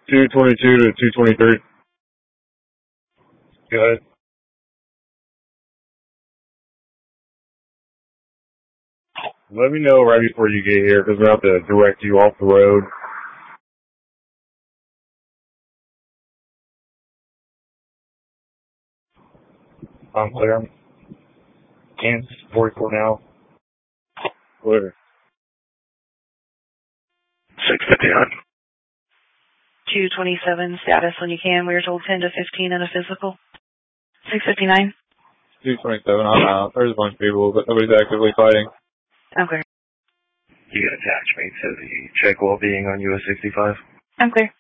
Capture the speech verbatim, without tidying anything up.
two twenty-two to two twenty-three. Go ahead. Let me know right before you get here, because we're going to have to direct you off the road. I'm clear. Kansas, forty-four now. Clear. six fifty-nine. two twenty-seven, status when you can. We were told ten to fifteen in a physical. six fifty-nine. two twenty-seven, I'm out. There's a bunch of people, but nobody's actively fighting. I'm clear. You got attachment to the check well-being on U S sixty-five. I'm clear.